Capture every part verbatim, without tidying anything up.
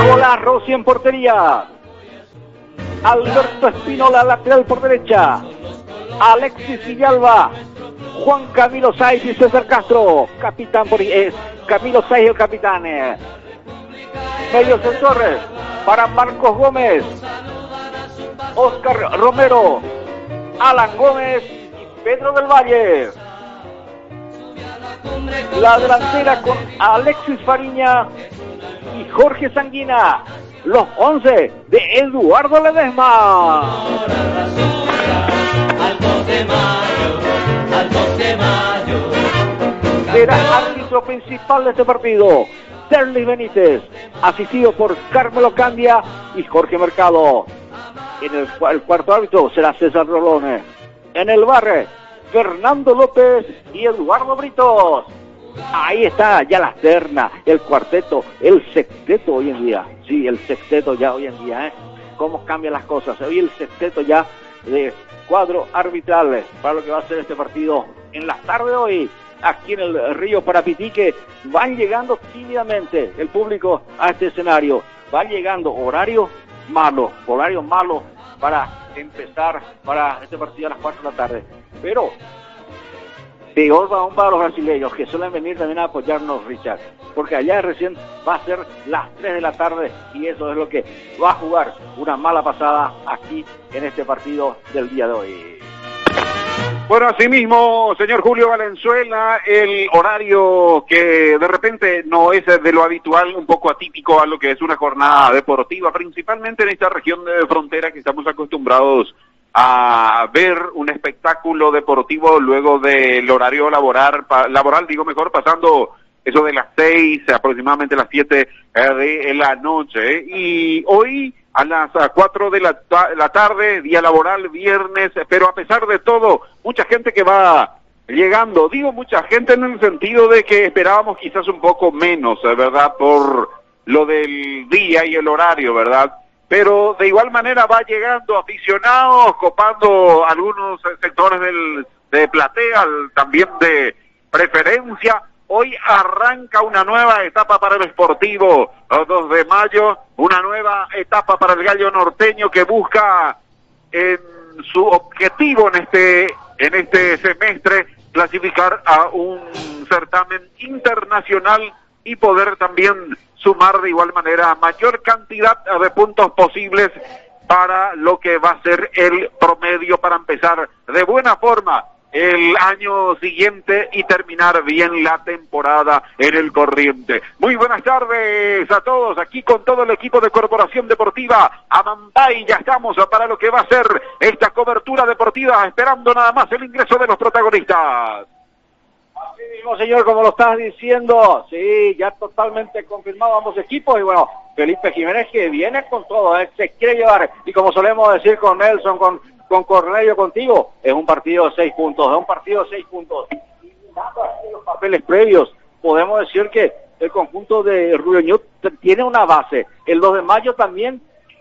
Nicolás Rossi en portería. Alberto Espinola, lateral por derecha. Alexis Villalba, Juan Camilo Saiz y César Castro. Capitán por es Camilo Saiz el capitán. Medio sectores para Marcos Gómez, Oscar Romero, Alan Gómez y Pedro del Valle. La delantera con Alexis Fariña y Jorge Sanguina. Los once de Eduardo Ledesma. Será árbitro principal de este partido Derlis Benítez, asistido por Carmelo Candia y Jorge Mercado. En el, el cuarto árbitro será César Rolón. En el bar, Fernando López y Eduardo Britos. Ahí está ya la terna, el cuarteto, el sexteto hoy en día. Sí, el sexteto ya hoy en día, ¿eh? Cómo cambian las cosas. Hoy el sexteto ya de cuadro arbitral para lo que va a ser este partido en la tarde de hoy. Aquí en el Río Parapitique van llegando tímidamente el público a este escenario. Va llegando horario malo, horario malo para empezar para este partido a las cuatro de la tarde. Pero peor va aún para los brasileños que suelen venir también a apoyarnos, Richard, porque allá recién va a ser las tres de la tarde y eso es lo que va a jugar una mala pasada aquí en este partido del día de hoy. Bueno, así mismo, señor Julio Valenzuela, el horario que de repente no es de lo habitual, un poco atípico a lo que es una jornada deportiva, principalmente en esta región de frontera que estamos acostumbrados a ver un espectáculo deportivo luego del horario laboral, pa, laboral, digo mejor, pasando eso de las seis, aproximadamente las siete eh, de la noche. ¿eh? Y hoy a las cuatro de la, la tarde, día laboral, viernes, pero a pesar de todo, mucha gente que va llegando, digo mucha gente en el sentido de que esperábamos quizás un poco menos, ¿verdad? Por lo del día y el horario, ¿verdad? Pero de igual manera va llegando aficionados, copando algunos sectores del, de platea, también de preferencia. Hoy arranca una nueva etapa para el Sportivo, los dos de mayo, una nueva etapa para el Gallo Norteño que busca en su objetivo en este, en este semestre clasificar a un certamen internacional y poder también sumar de igual manera mayor cantidad de puntos posibles para lo que va a ser el promedio para empezar de buena forma el año siguiente y terminar bien la temporada en el Corriente. Muy buenas tardes a todos, aquí con todo el equipo de Corporación Deportiva Amambay, ya estamos para lo que va a ser esta cobertura deportiva, esperando nada más el ingreso de los protagonistas. Así mismo, señor, como lo estás diciendo, sí, ya totalmente confirmado ambos equipos, y bueno, Felipe Jiménez que viene con todo, ¿eh? Se quiere llevar, y como solemos decir con Nelson, con, con Cornelio, contigo, es un partido de seis puntos, es un partido de seis puntos, y los papeles previos, podemos decir que el conjunto de Rubio Ñu tiene una base, el dos de mayo también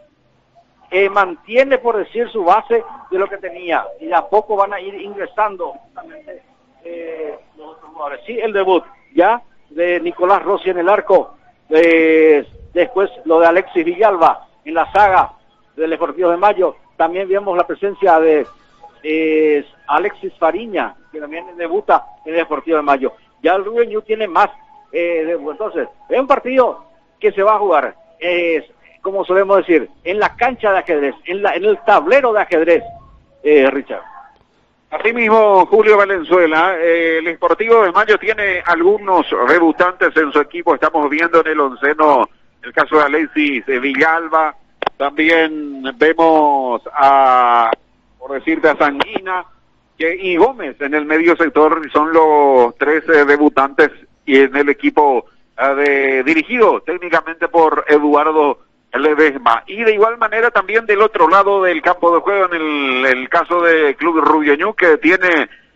eh, mantiene, por decir, su base de lo que tenía, y de a poco van a ir ingresando justamente Eh, los otros jugadores. Sí, el debut ya de Nicolás Rossi en el arco, eh, después lo de Alexis Villalba en la saga del Deportivo de Mayo, también vemos la presencia de eh, Alexis Fariña, que también debuta en el Deportivo de Mayo. Ya el Rubio Ñu tiene más, eh, de, entonces es un partido que se va a jugar, eh, como solemos decir, en la cancha de ajedrez, en, la, en el tablero de ajedrez, eh, Richard. Asimismo, Julio Valenzuela, eh, el Sportivo de Mayo tiene algunos debutantes en su equipo, estamos viendo en el onceno el caso de Alexis Villalba, también vemos a, por decirte, a Sanguina que, y Gómez en el medio sector, son los tres eh, debutantes y en el equipo eh, de, dirigido técnicamente por Eduardo Ledesma. Y de igual manera también del otro lado del campo de juego, en el, el caso de Club Rubio Ñu, que tiene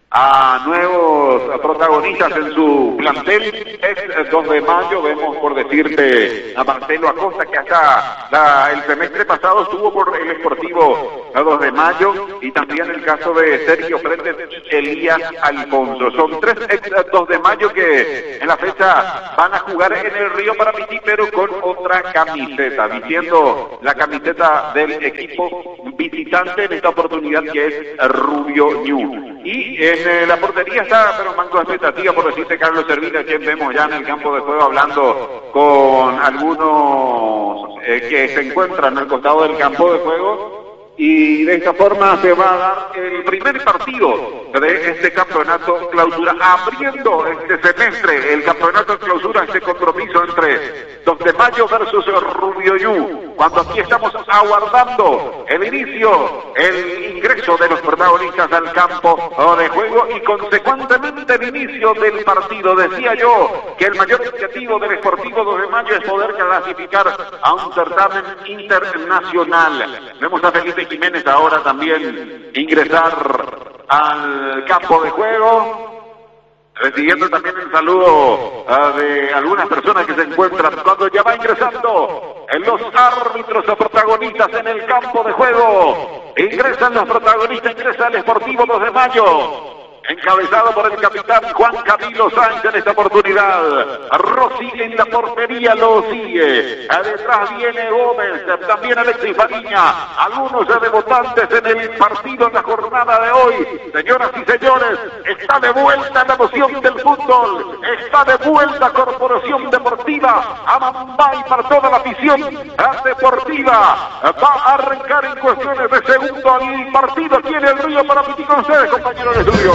a nuevos protagonistas en su plantel. Es dos de mayo, vemos por decirte a Marcelo Acosta, que hasta la, el semestre pasado estuvo por el Sportivo a dos de mayo, y también el caso de Sergio Fretes y Elías Alfonso. Son tres ex dos de mayo que en la fecha van a jugar en el Río Paramití, pero con otra camiseta, vistiendo la camiseta del equipo visitante en esta oportunidad, que es Rubio Ñu. Y en eh, la portería está, pero manco expectativa, por decirte, Carlos Servita, quien vemos ya en el campo de juego hablando con algunos eh, que se encuentran al costado del campo de juego. Y de esta forma se va a dar el primer partido de este campeonato clausura, abriendo este semestre el campeonato clausura, este compromiso entre dos de mayo versus Rubio Ñu, cuando aquí estamos aguardando el inicio, el ingreso de los protagonistas al campo de juego y consecuentemente el inicio del partido. Decía yo que el mayor objetivo del Sportivo dos de mayo es poder clasificar a un certamen internacional. Vemos a Felipe Jiménez ahora también ingresar al campo de juego, recibiendo también el saludo uh, de algunas personas que se encuentran cuando ya va ingresando en los árbitros o protagonistas en el campo de juego. Ingresan los protagonistas, ingresa el Sportivo dos de mayo, encabezado por el capitán Juan Camilo Sáenz en esta oportunidad. Rossi en la portería lo sigue. Detrás viene Gómez, también Alexis Fariña. Algunos debutantes en el partido en la jornada de hoy. Señoras y señores, está de vuelta la emoción del fútbol. Está de vuelta Corporación Deportiva Amambay para toda la afición deportiva. Va a arrancar en cuestiones de segundo el partido aquí en el Río Paramití con ustedes, compañeros de estudio.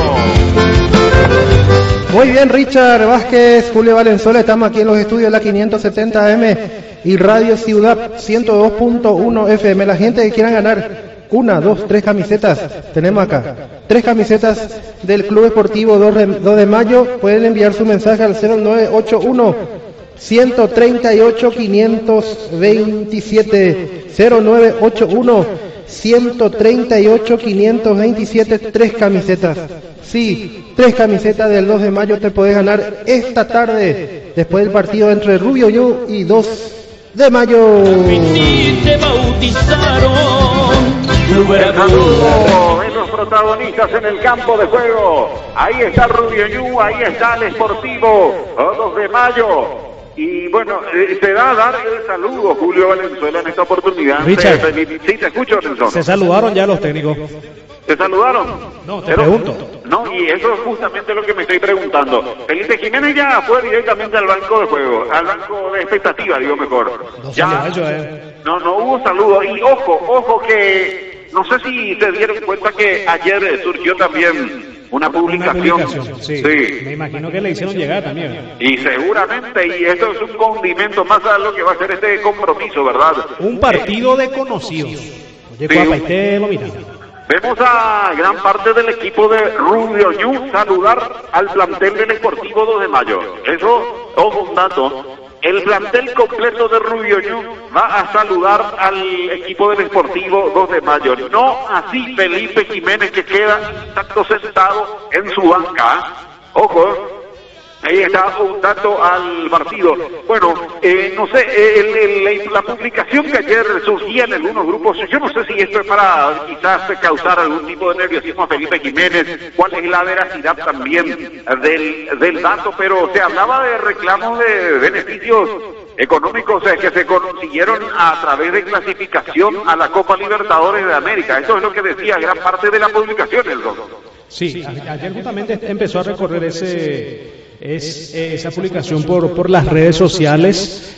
Muy bien, Richard Vázquez, Julio Valenzuela, estamos aquí en los estudios de la quinientos setenta A M y Radio Ciudad ciento dos punto uno F M. La gente que quieran ganar una, dos, tres camisetas, tenemos acá tres camisetas del Club Esportivo dos de mayo, pueden enviar su mensaje al cero nueve ocho uno, uno tres ocho, cinco dos siete, cero nueve ocho uno, uno tres ocho, cinco dos siete, tres camisetas. Sí, tres camisetas del dos de mayo te podés ganar esta tarde, después del partido entre Rubio Ñu y dos de mayo. Te bautizaron. Saludos en los protagonistas en el campo de juego. Ahí está Rubio Ñu, ahí está el Sportivo dos de mayo. Y bueno, eh, se va a dar el saludo, Julio Valenzuela, en esta oportunidad. Richard, eh, sí, te escucho, Nelson. Se saludaron ya los técnicos. ¿Te saludaron? No, te Pero, pregunto. No, y eso es justamente lo que me estoy preguntando. Felipe Jiménez ya fue directamente al banco de juego, al banco de expectativa, digo mejor. No ya, yo, eh. no, no hubo saludo. Y ojo, ojo que, no sé si se dieron cuenta que ayer surgió también una publicación. Una publicación, sí. sí. Me imagino que le hicieron llegar también. Y seguramente, y esto es un condimento más a lo que va a ser este compromiso, ¿verdad? Un partido de conocidos. Oye, Sí. guapa, y te lo mira. Vemos a gran parte del equipo de Rubio Ñu saludar al plantel del Sportivo dos de mayo. Eso, ojo, un dato. El plantel completo de Rubio Ñu va a saludar al equipo del Sportivo dos de mayo. No así Felipe Jiménez, que queda intacto sentado en su banca. Ojo, ahí está un dato al partido. Bueno, eh, no sé, el, el, la publicación que ayer surgía en algunos grupos, yo no sé si esto es para quizás causar algún tipo de nerviosismo a Felipe Jiménez, cuál es la veracidad también del, del dato, pero se hablaba de reclamos de beneficios económicos eh, que se consiguieron a través de clasificación a la Copa Libertadores de América. Eso es lo que decía gran parte de la publicación, el Sí, a- ayer justamente empezó a recorrer ese es eh, esa publicación por por las redes sociales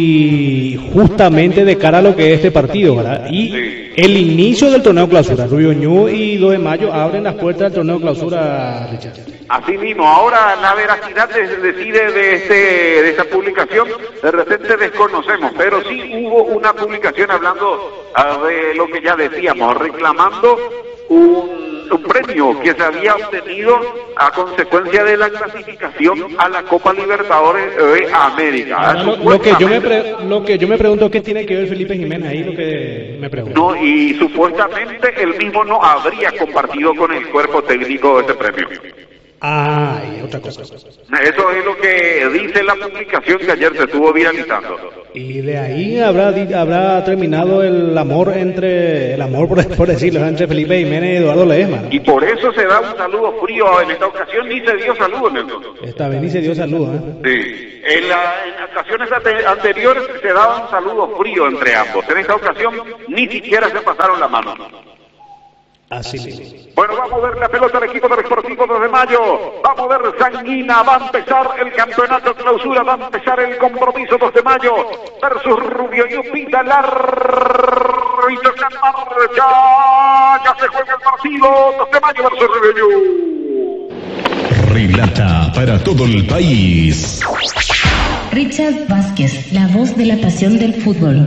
y justamente de cara a lo que es este partido, ¿verdad? Y Sí. el inicio del torneo clausura. Rubio Ñu y dos de mayo abren las puertas del torneo clausura, Richard. Así mismo, ahora la veracidad de- decide de este de esta publicación, de repente desconocemos, pero sí hubo una publicación hablando ah, de lo que ya decíamos, reclamando un un premio que se había obtenido a consecuencia de la clasificación a la Copa Libertadores de América. Ahora, lo, lo, que yo me pre, lo que yo me pregunto, ¿qué tiene que ver Felipe Jiménez ahí? Lo que me pregunto. No, y supuestamente él mismo no habría compartido con el cuerpo técnico de ese premio. Ah, y otra cosa. Eso es lo que dice la publicación que ayer se estuvo viralizando. Y de ahí habrá habrá terminado el amor entre, el amor por, por decirlo, entre Felipe Jiménez y Eduardo Ledesma. Y por eso se da un saludo frío. En esta ocasión ni se dio saludo, Nelson. Esta vez ni se dio saludo, ¿eh? Sí. En, la, en ocasiones anteriores se daba un saludo frío entre ambos. En esta ocasión ni siquiera se pasaron la mano. Así mismo. Bueno, vamos a ver la pelota del equipo del Sportivo dos de Mayo. Vamos a ver Sanguina. Va a empezar el campeonato clausura. Va a empezar el compromiso dos de Mayo versus Rubio y Upita. Largo y toca marcha. Ya se juega el partido. dos de Mayo versus Rubio. Relata para todo el país Richard Vázquez, la voz de la pasión del fútbol.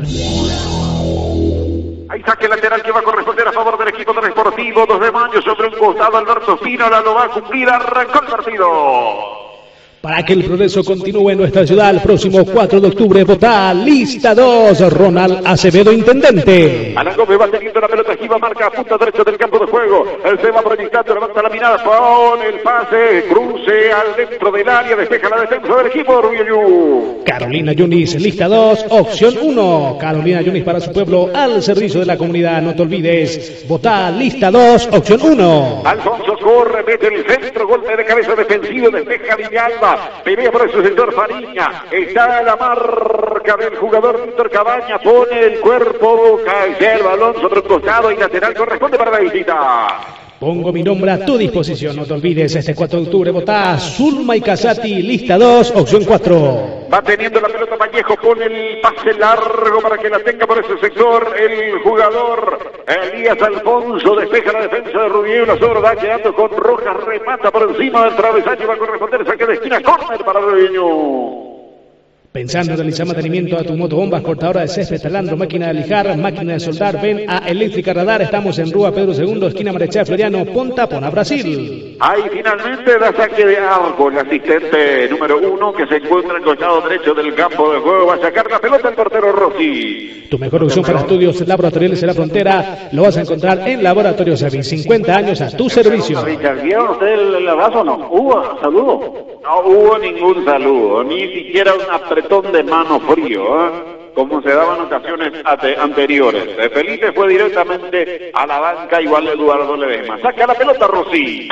Hay saque lateral que va a corresponder a favor del equipo del Sportivo dos de Mayo sobre un costado. Alberto Spínola lo va a cumplir. Arrancó el partido. Para que el progreso continúe en nuestra ciudad, el próximo cuatro de octubre vota lista dos, Ronald Acevedo, intendente. Alan Gómez va teniendo la pelota esquiva, marca a punta derecha del campo de juego. Él se va proyectando, levanta la mirada, pone el pase, cruce al dentro del área, despeja la defensa del equipo de Rubio. Carolina Yunis, lista dos, opción uno. Carolina Yunis para su pueblo, al servicio de la comunidad. No te olvides, vota lista dos, opción uno. Alfonso corre, mete el centro, golpe de cabeza defensivo, despeja Villalba. Pelea por ese sector Fariña. Está la marca del jugador Víctor Cabaña. Pone el cuerpo, cae el balón sobre un costado y lateral corresponde para la visita. Pongo mi nombre a tu disposición. No te olvides, este cuatro de octubre votá Zulma y Casati, lista dos, opción cuatro. Va teniendo la pelota Vallejo, pone el pase largo para que la tenga por ese sector el jugador Elías Alfonso, despeja la defensa de Rubio, la sobra va quedando con Rojas, remata por encima del travesaño, va a corresponder saque de esquina, córner para Rubio. Pensando en realizar mantenimiento a tu motobombas, cortadora de césped, talandro, máquina de lijar, máquina de soldar, ven a Eléctrica Radar. Estamos en Rúa Pedro segundo, esquina Marechal Floriano, Ponta, Pona, Brasil. Ahí finalmente da saque de arco el asistente número uno que se encuentra en el costado derecho del campo de juego. Va a sacar la pelota el portero Rossi. Tu mejor opción para estudios laboratoriales en la frontera lo vas a encontrar en Laboratorio Service. cincuenta años a tu servicio. ¿Vieron ustedes el abrazo o no? ¿Hubo saludo? No hubo ningún saludo, ni siquiera un apretón de mano frío, ¿eh? Como se daban ocasiones anteriores. Felipe fue directamente a la banca, igual Eduardo Ledesma. Saca la pelota Rossi.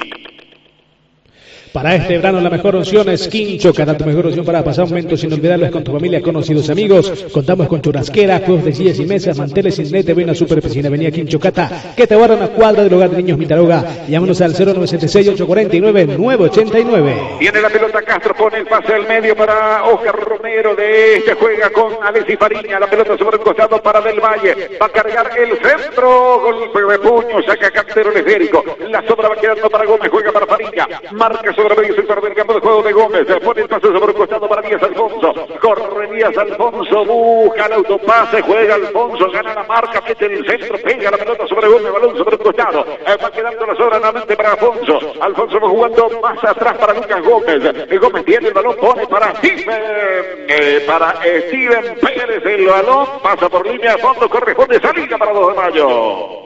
Para este verano la mejor opción es Quinchocata, tu mejor opción para pasar momentos inolvidables con tu familia, conocidos, amigos. Contamos con churrasquera, juegos de sillas y mesas, manteles, internet, ven a Super Piscina, Avenida Quinchocata, que te guarda una cuadra del hogar de niños Mitaroga. Llámanos al cero nueve siete seis, ocho cuatro nueve, nueve ocho nueve. Tiene la pelota Castro, pone el pase al medio para Oscar Romero, de este juega con Alexis Fariña, la pelota sobre el costado para Del Valle, va a cargar el centro, golpe de puño, saca Cantero el esférico, la sobra va quedando para Gómez, juega para Fariña, marca sobre sobre medio sector del campo de juego de Gómez, pone el pase sobre el costado para Díaz Alfonso, corre Díaz Alfonso, busca el autopase, juega Alfonso, gana la marca, mete en el centro, pega la pelota sobre Gómez, balón sobre el costado, eh, va quedando la sobra nuevamente para Alfonso, Alfonso va jugando más atrás para Lucas Gómez, eh, Gómez tiene el balón, pone para Steven, eh, para eh, Steven Pérez, el balón pasa por línea de fondo, corresponde salida para dos de mayo.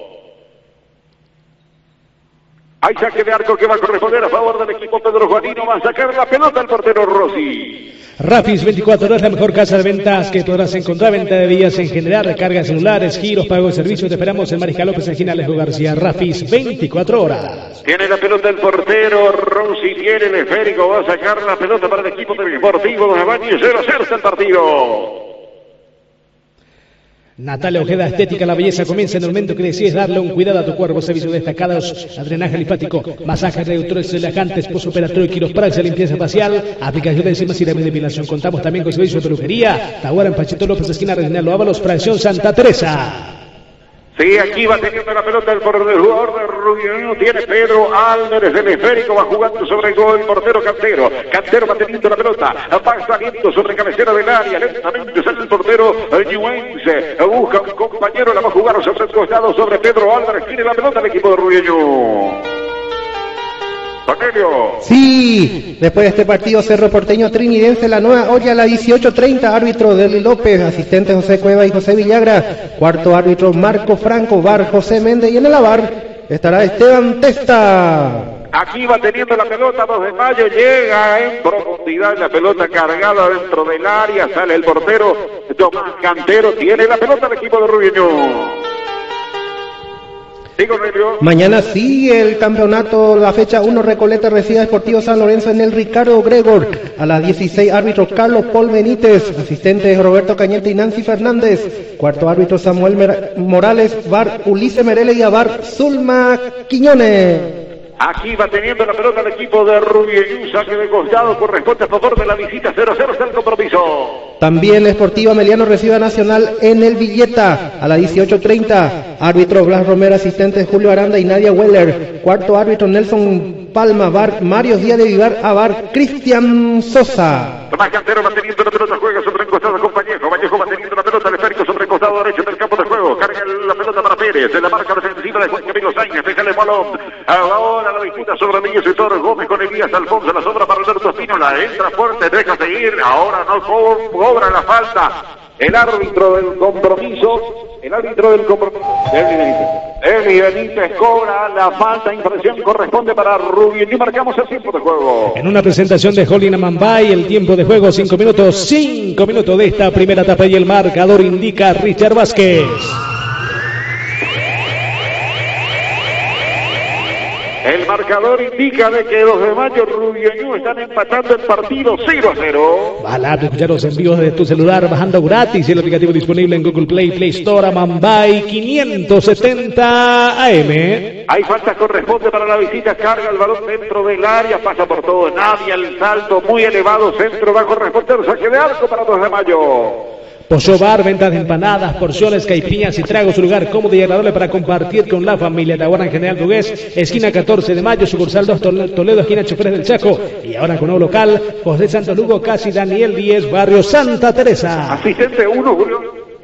Hay saque de arco que va a corresponder a favor del equipo Pedro Juanino. Va a sacar la pelota el portero Rossi. Rafis veinticuatro horas, la mejor casa de ventas que podrás encontrar. Venta de vías en general, recarga de celulares, giros, pago de servicios. Te esperamos en Mariscal López, esquina Alejo García. Rafis veinticuatro horas. Tiene la pelota el portero Rossi, tiene el esférico. Va a sacar la pelota para el equipo del Deportivo de Baños. cero a cero el partido. Natalia Ojeda, estética, la belleza comienza en el momento que decides darle un cuidado a tu cuerpo. Servicios destacados, drenaje linfático, masajes reductores relajantes, postoperatorio, quiropraxia, limpieza facial, aplicación de enzimas y de depilación. Contamos también con servicio de peluquería. Tahuara en Pachito López, esquina Reginaldo Ábalos, fracción Santa Teresa. Sí, aquí va teniendo la pelota el, el jugador de Rubio, tiene Pedro Álvarez, el esférico, va jugando sobre el gol, portero Cantero, Cantero va teniendo la pelota, va saliendo sobre cabecera del área, lentamente sale el portero ñuense, busca un compañero, la va a jugar sobre el costado, sobre Pedro Álvarez, tiene la pelota el equipo de Rubio. Cornelio. Sí, después de este partido Cerro Porteño Trinidense, la nueva olla a la dieciocho treinta, árbitro Deli López, asistente José Cueva y José Villagra, cuarto árbitro Marco Franco, V A R José Méndez, y en el A V A R estará Esteban Testa. Aquí va teniendo la pelota, dos de mayo, llega en profundidad, la pelota cargada dentro del área, sale el portero Tomás Cantero, tiene la pelota el equipo de Rubio. Mañana sigue el campeonato, la fecha uno, Recoleta recibe a Sportivo San Lorenzo en el Ricardo Gregor. A las dieciséis, árbitro Carlos Paul Benítez, asistentes Roberto Cañete y Nancy Fernández. Cuarto árbitro Samuel Mer- Morales, V A R Ulises Merele y A V A R Zulma Quiñones. Aquí va teniendo la pelota el equipo de Rubio, saque de costado, corresponde a favor de la visita, cero cero está el compromiso. También la Sportiva Meliano recibe a Nacional en el Villeta a las dieciocho treinta. Árbitro Blas Romero, asistentes Julio Aranda y Nadia Weller. Cuarto árbitro Nelson Palma, V A R Mario Díaz de Vivar, A V A R Cristian Sosa. Tomás Cantero va teniendo la pelota, juega sobre el costado con Vallejo, Vallejo va teniendo la pelota, el esférico sobre el costado derecho del campo de juego, carga la pelota para Pérez, en la marca defensiva de Juan Camilo Sáenz, déjale el balón, ahora la disputa sobre Miguel Sector Gómez con Elías Alfonso, la sobra para Alberto Espínola, entra fuerte, deja seguir, ahora no co- cobra la falta, el árbitro del compromiso, el árbitro del compromiso, Eli Benítez, Eli Benítez cobra la falta, infracción corresponde para Rubio, y marcamos el tiempo de juego. En una presentación de Jolina Mambay, el tiempo de juego cinco minutos, cinco minutos de esta primera etapa y el marcador indica Richard Vázquez. El marcador indica de que los de Mayo Rubio y Ñu están empatando el partido cero a cero. Bala, escuchar los envíos de tu celular bajando gratis el aplicativo disponible en Google Play, Play Store, a Mambay quinientos setenta A M. Hay falta, corresponde para la visita, carga el balón dentro del área, pasa por todo, nadie, el salto muy elevado, centro va a corresponder, saque de arco para los de Mayo. Pollo Bar, ventas de empanadas, porciones, caipiñas y tragos, su lugar cómodo y agradable para compartir con la familia. Tahuara en General Dugués, esquina catorce de mayo, sucursal dos Toledo, esquina Choferes del Chaco. Y ahora con nuevo local, José Santos Lugo, casi Daniel Díez, barrio Santa Teresa. Asistente uno, Julio.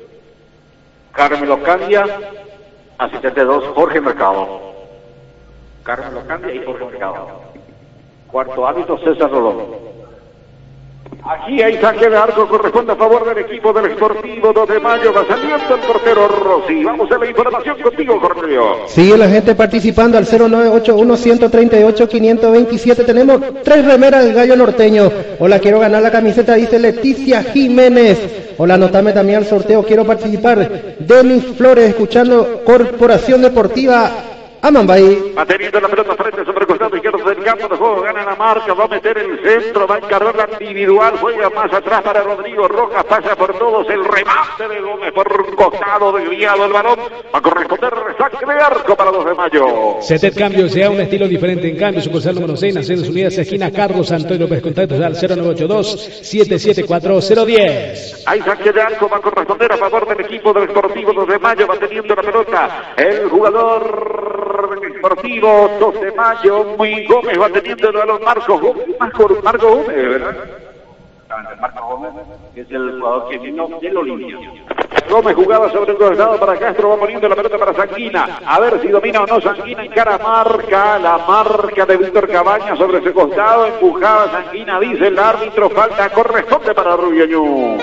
Carmelo Candia, asistente dos, Jorge Mercado. Carmelo Candia y Jorge Mercado. Cuarto árbitro, César Rolón. Aquí hay saque de arco, corresponde a favor del equipo del Sportivo dos de mayo, va saliendo el portero Rossi. Vamos a la información contigo, Cornelio. Sigue la gente participando al cero nueve ocho uno, uno tres ocho, cinco dos siete. Tenemos tres remeras del Gallo Norteño. Hola, quiero ganar la camiseta, dice Leticia Jiménez. Hola, anotame también al sorteo, quiero participar. Denis Flores, escuchando Corporación Deportiva Amambay. Va teniendo la pelota frente sobre el costado izquierdo del campo de juego, gana la marca, va a meter el centro, va a encargar la individual, juega más atrás para Rodrigo Rojas, pasa por todos, el remate de Gómez por un costado, desviado el balón, va a corresponder saque de arco para dos de mayo. Setet Cambio, sea un estilo diferente en cambio, sucursal número seis, Naciones Unidas, esquina Carlos Antonio López, contactos al cero nueve ocho dos, siete siete cuatro, cero uno cero. Hay saque de arco, va a corresponder a favor del equipo del Sportivo dos de mayo, va teniendo la pelota, el jugador Sportivo dos de mayo, muy Gómez va teniendo el balón, Marcos Gómez, Marco, Marco Gómez, ¿verdad? Marco Gómez, que es el jugador que vino del Olimpia. Gómez jugaba sobre el costado para Castro, va poniendo la pelota para Sanguina, a ver si domina o no Sanguina, encara marca, la marca de Víctor Cabañas sobre ese costado, empujaba Sanguina, dice el árbitro, falta, corresponde para Rubio Ñu.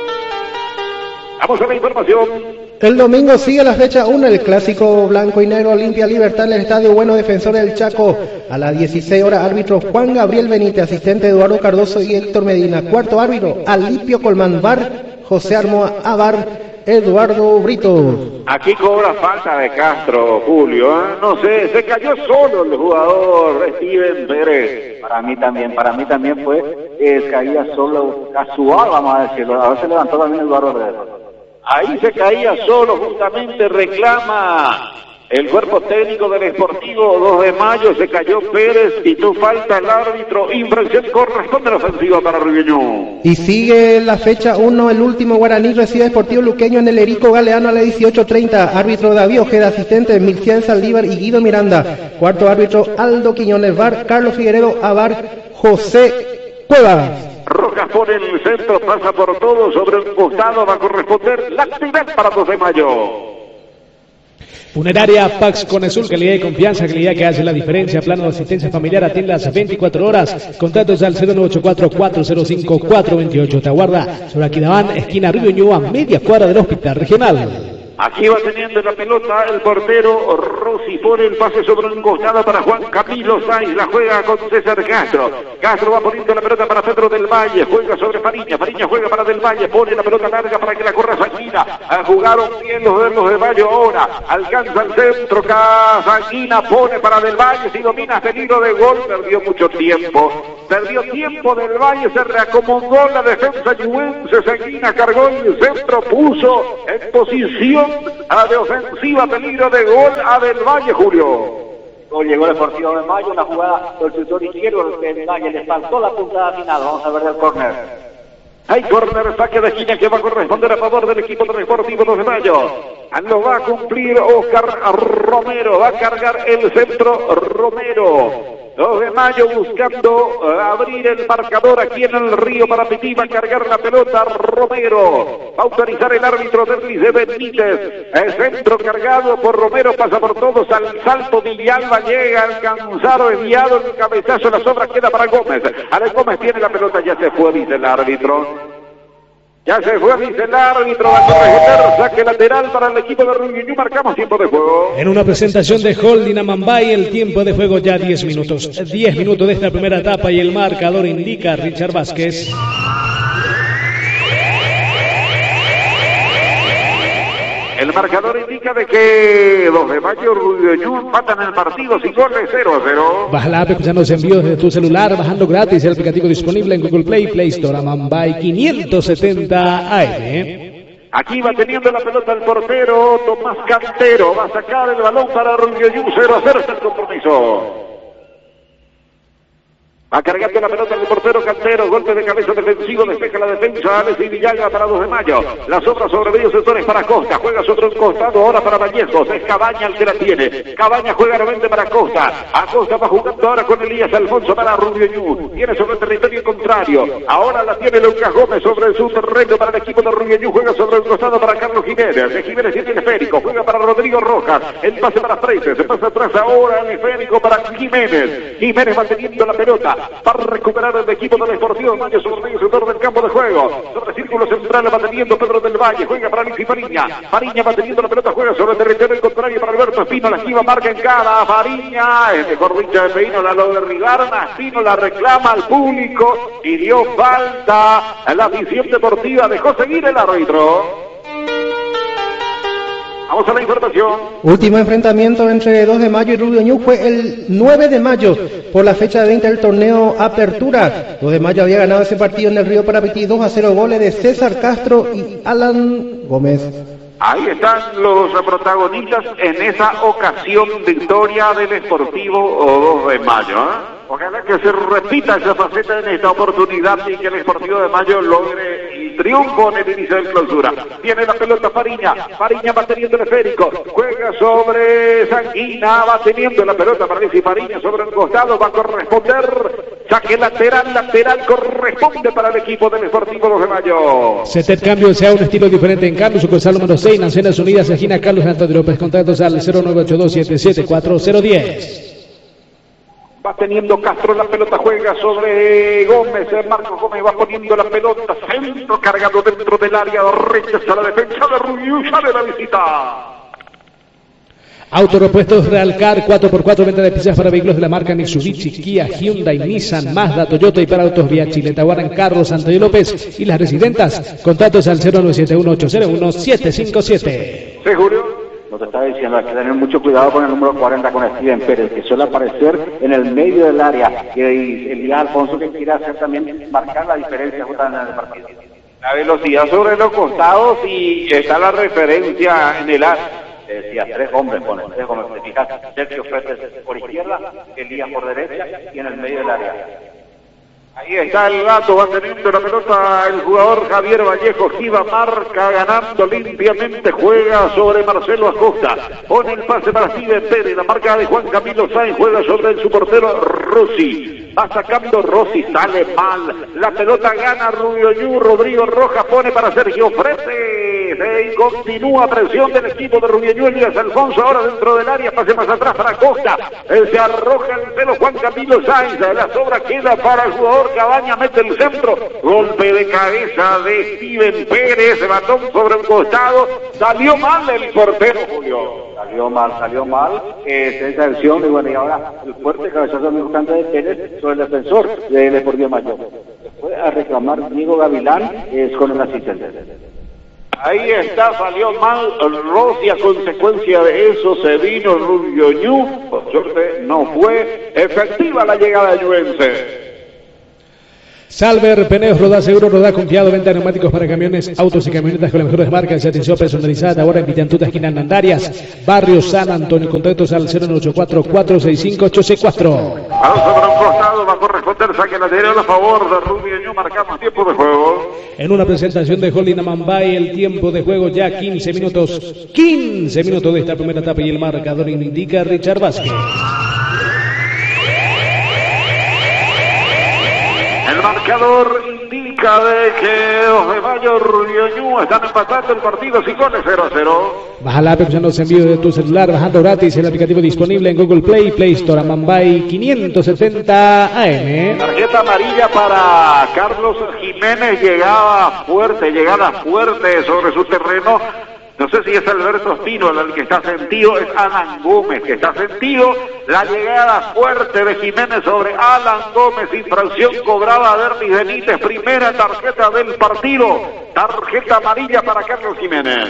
Vamos a la información. El domingo sigue la fecha uno, el clásico blanco y negro Olimpia Libertad en el Estadio Bueno Defensores del Chaco. A las dieciséis horas, árbitro Juan Gabriel Benítez, asistente Eduardo Cardoso y Héctor Medina. Cuarto árbitro, Alipio Colmán, V A R José Armoa, A V A R Eduardo Brito. Aquí cobra falta de Castro, Julio, ¿eh? No sé, se cayó solo el jugador Steven Pérez. Para mí también, para mí también fue, eh, caía solo, casual, vamos a decirlo. A ver se levantó también Eduardo Brito. Ahí se caía solo, justamente reclama El cuerpo técnico del Sportivo dos de Mayo, se cayó Pérez, y tú falta el árbitro, infracción corresponde a la ofensiva para Rubiñú. Y sigue la fecha uno, el último Guaraní recibe Sportivo Luqueño en el Erico Galeano a las dieciocho treinta. Árbitro David Ojeda, asistente Milcián Saldívar y Guido Miranda. Cuarto árbitro Aldo Quiñones, V A R Carlos Figueredo, A V A R José Cuevas. Rojas pone en el centro, pasa por todo, sobre un costado va a corresponder la actividad para dos de Mayo. Funeraria Pax Conesul, calidad y confianza, calidad que hace la diferencia. Plano de asistencia familiar, atiende las veinticuatro horas. Contratos al cero nueve ocho cuatro, cuatro cero cinco, cuatro dos ocho. Te aguarda sobre Aquidabán, esquina Río Ñuble, a media cuadra del Hospital Regional. Aquí va teniendo la pelota el portero Rossi, pone el pase sobre un costado para Juan Camilo Sáenz, la juega con César Castro. Castro va poniendo la pelota para Pedro del Valle, juega sobre Fariña, Fariña juega para del Valle, pone la pelota larga para que la corra Sanguina. Jugaron bien los de los de Valle ahora, alcanza el centro, Sanguina pone para del Valle, si domina peligro de gol, perdió mucho tiempo, perdió tiempo del Valle, se reacomodó la defensa yuense, Sanguina cargó el centro, puso en posición a de ofensiva, peligro de gol a del Valle, Julio. Gol llegó el Sportivo de Mayo, una jugada del sector izquierdo del Valle, le faltó la puntada final, vamos a ver el córner. Hay córner, saque de esquina que va a corresponder a favor del equipo del Sportivo dos de Mayo. Lo va a cumplir Oscar Romero, va a cargar el centro Romero. dos de Mayo buscando uh, abrir el marcador aquí en el Río Parapetí, va a cargar la pelota Romero, va a autorizar el árbitro Derlis de Benítez, el centro cargado por Romero, pasa por todos, al salto de Villalba, llega a alcanzar enviado el cabezazo, la sobra queda para Gómez. Ahora Gómez tiene la pelota, ya se fue, dice el árbitro. Ya se fue, dice el árbitro, va a corregir, saque lateral para el equipo de Rubiñú, marcamos tiempo de juego. En una presentación de Holding Amambay, el tiempo de juego ya diez minutos. diez minutos de esta primera etapa y el marcador indica Richard Vázquez. El marcador indica de que dos de Mayo Rubiñú empatan el partido sin goles, cero a cero. Baja la app escuchando los envíos desde tu celular, bajando gratis el aplicativo disponible en Google Play, Play Store, Amambay quinientos setenta A M. Aquí va teniendo la pelota el portero Tomás Cantero, va a sacar el balón para Rubiñú, cero a cero está el compromiso. Va cargando la pelota el portero Cantero, golpe de cabeza defensivo, despeja la defensa, Alex y Villaga para dos de Mayo. La sobra sobre medio sectores para Costa, juega sobre un costado ahora para Vallejos, es Cabaña el que la tiene. Cabaña juega nuevamente para Costa, Acosta va jugando ahora con Elías Alfonso para Rubiñú, tiene sobre el territorio contrario, ahora la tiene Lucas Gómez sobre su terreno para el equipo de Rubiñú, juega sobre el costado para Carlos Jiménez, de Jiménez tiene el esférico, juega para Rodrigo Rojas, el pase para Freites, se pasa atrás ahora el esférico para Jiménez, Jiménez manteniendo la pelota, para recuperar el equipo del Sportivo de Mayo sobre el medio sector del campo de juego, sobre el círculo central va teniendo Pedro del Valle, juega para Alexis Fariña, Fariña va teniendo la pelota, juega sobre el territorio contrario para Alberto Espino, la esquiva, marca en cara a Fariña, el mejor dicho de Espino, la lo derribaron, Espino la reclama al público y dio falta a la visión deportiva, dejó seguir el árbitro. Vamos a la información. Último enfrentamiento entre dos de Mayo y Rubiñú fue el nueve de mayo por la fecha veinte del torneo Apertura. dos de Mayo había ganado ese partido en el Río Parapetí dos a cero, goles de César Castro y Alan Gómez. Ahí están los protagonistas en esa ocasión, victoria del Sportivo dos de Mayo. ¿eh? Ojalá que se repita esa faceta en esta oportunidad y que el Sportivo de Mayo logre el triunfo en el inicio del clausura. Tiene la pelota Fariña, Fariña va teniendo el esférico, juega sobre Sanguina, va teniendo la pelota para Alexis Fariña sobre el costado, va a corresponder, saque lateral, lateral corresponde para el equipo del Sportivo dos de Mayo. Setet cambio, sea un estilo diferente en cambio, sucursal número seis, Naciones Unidas, esquina Carlos Antonio López, contactos al cero nueve ocho dos siete siete cuatro cero uno cero. Va teniendo Castro la pelota, juega sobre Gómez, Marcos Gómez va poniendo la pelota, centro cargado dentro del área, rechaza la defensa de Rubiñú, sale la visita. Autorepuestos Realcar, cuatro por cuatro, venta de piezas para vehículos de la marca Mitsubishi, Kia, Hyundai, Nissan, Mazda, Toyota y para Autos Vía Chile, Tahuarán, Carlos, Antonio López y las residentas. Contactos al cero nueve siete uno ocho cero uno siete cinco siete. ¿Sí, Julio? Nos está diciendo, hay que tener mucho cuidado con el número cuarenta, con Steven Pérez, que suele aparecer en el medio del área, y el día Alfonso que quiere hacer también, marcar la diferencia justamente en el partido. La velocidad sobre los costados y está la referencia en el área. Eh, decía, tres hombres ponen, tres hombres. Te fijas, Sergio Fretes por izquierda, Elías por derecha y en el medio del área. Ahí está el gato, va teniendo la pelota el jugador Javier Vallejo, Giva marca, ganando limpiamente, juega sobre Marcelo Acosta, pone el pase para Steven Pérez, la marca de Juan Camilo Sáenz, juega sobre su portero Rossi, va sacando Rossi, sale mal, la pelota gana Rubio Ñu, Rodrigo Rojas pone para Sergio Fretes, y continúa presión del equipo de Rubio Ñu, Elías Alfonso ahora dentro del área, pase más atrás para Acosta, él se arroja el pelo Juan Camilo Sáenz, la sobra queda para el jugador Cabaña, mete el centro, golpe de cabeza de Steven Pérez, batón sobre un costado, salió mal el portero Julio. Salió mal, salió mal, eh, esa acción, y bueno, y ahora el fuerte cabezazo muy importante de Pérez sobre el defensor de Deportivo Mayor. Fue a reclamar Diego Gavilán eh, con el asistente. Ahí está, salió mal Rossi, a consecuencia de eso se vino Rubio Ñu, por suerte no fue efectiva la llegada de Ñuense. Salver, Peneos, Rodá Seguro, Rodá Confiado, venta de neumáticos para camiones, autos y camionetas con las mejores marcas y atención personalizada. Ahora en Villantuta, esquina Nandarias, Barrio San Antonio. Contactos al cero nueve ocho cuatro, cuatro seis cinco, ocho seis cuatro. Balón sobre un costado, va a corresponder saque lateral a favor de Rubio Ñu, marcamos tiempo de juego. En una presentación de Holding Amambay, el tiempo de juego ya quince minutos, quince minutos de esta primera etapa y el marcador indica Richard Vázquez. El marcador indica de que los de Mayo Rubio Ñu están empatando el partido sin goles, cero a cero. Baja la app, usando los envíos de tu celular, bajando gratis el aplicativo disponible en Google Play, Play Store, Amambay quinientos setenta A M. Tarjeta amarilla para Carlos Jiménez, llegada fuerte, llegada fuerte sobre su terreno. No sé si es Alberto Espino el que está sentido, es Alan Gómez que está sentido. La llegada fuerte de Jiménez sobre Alan Gómez, infracción cobrada a Derlis Benítez, primera tarjeta del partido, tarjeta amarilla para Carlos Jiménez.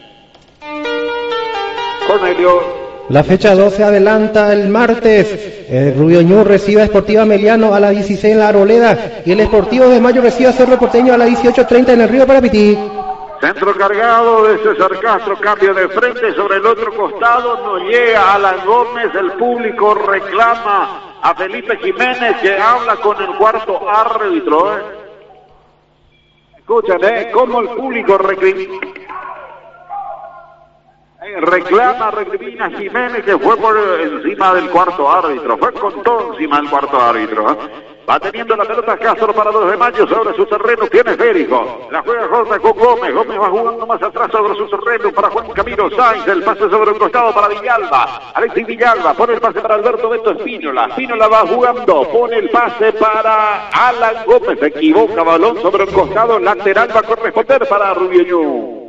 Cornelio. La fecha dos se adelanta el martes. El Rubio Ñu recibe a Sportiva Meliano a las dieciséis en la Arboleda y el Sportivo de Mayo recibe a Cerro Porteño a las dieciocho treinta en el Río Parapití. Centro cargado de César Castro, cambio de frente sobre el otro costado, no llega Alan Gómez, el público reclama a Felipe Jiménez que habla con el cuarto árbitro. ¿eh? Escuchan, ¿eh? Cómo el público recrimina. Eh, reclama, recrimina Jiménez que fue por encima del cuarto árbitro, fue con todo encima del cuarto árbitro. ¿eh? Va teniendo la pelota Castro para dos de Mayo sobre su terreno, tiene Férico. La juega Jorge con Gómez, Gómez va jugando más atrás sobre su terreno para Juan Camilo Sáenz, el pase sobre un costado para Villalba. Alexis Villalba pone el pase para Alberto Beto Espínola. Espínola va jugando, pone el pase para Alan Gómez, se equivoca, balón sobre un costado, lateral va a corresponder para Rubio Ñu.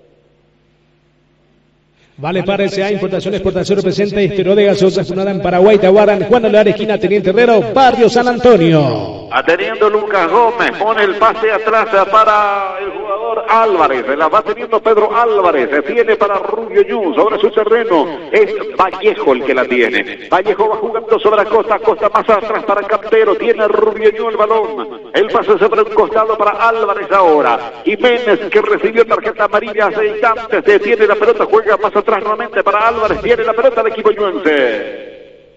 Vale para S A, importación, exportación, representa estero de gaseosa fundada en Paraguay, Tahuaran, Juan Alar, esquina Teniente Herrero, Barrio San Antonio. Ateniendo Lucas Gómez, pone el pase atrás para el jugador Álvarez, la va teniendo Pedro Álvarez, tiene para Rubio Ñu sobre su terreno, es Vallejo el que la tiene. Vallejo va jugando sobre Acosta, Acosta más atrás para Cantero, tiene Rubio Ñu el balón, el pase sobre un costado para Álvarez ahora. Jiménez que recibió tarjeta amarilla hace instantes, detiene la pelota, juega más atrás nuevamente para Álvarez, tiene la pelota del equipo ñuense.